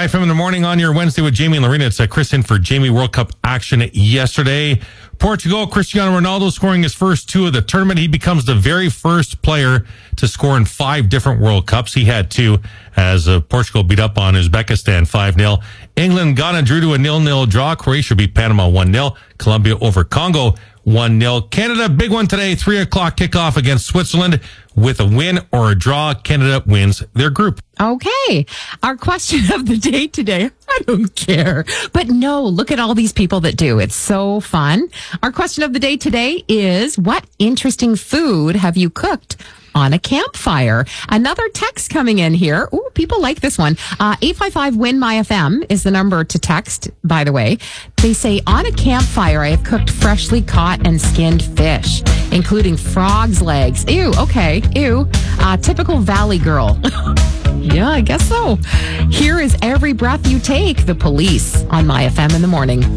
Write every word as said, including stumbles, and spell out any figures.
My F M in the morning on your Wednesday with Jamie and Lorena. It's uh, Chris in for Jamie. World Cup action yesterday. Portugal, Cristiano Ronaldo scoring his first two of the tournament. He becomes the very first player to score in five different World Cups. He had two as uh, Portugal beat up on Uzbekistan five nil. England, Ghana drew to a nil nil draw. Croatia beat Panama one nil. Colombia over Congo one nil. Canada, big one today, three o'clock kickoff against Switzerland. With a win or a draw, Canada wins their group. Okay. Our question of the day today, I don't care. But no, look at all these people that do. It's so fun. Our question of the day today is, what interesting food have you cooked on a campfire? Another text coming in here. Ooh, people like this one. Uh, eight five five, W I N, M Y F M is the number to text, by the way. They say, on a campfire, I have cooked freshly caught and skinned fish, including frog's legs. Ew, okay, ew. Uh, typical Valley girl. Yeah, I guess so. Here is Every Breath You Take, The Police on My F M in the morning.